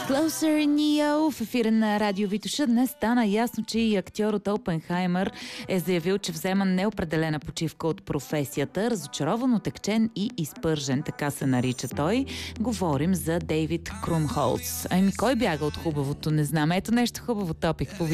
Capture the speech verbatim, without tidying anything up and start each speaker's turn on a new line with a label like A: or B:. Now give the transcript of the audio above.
A: Closer Neo в ефира на Радио Витоша. Днес стана ясно, че и актьор от Опенхаймер е заявил, че взема неопределена почивка от професията. Разочарован, отекчен и изпържен, така се нарича той. Говорим за Дейвид Крумхолц. Ами кой бяга от хубавото? Не знам. Ето нещо хубаво топих по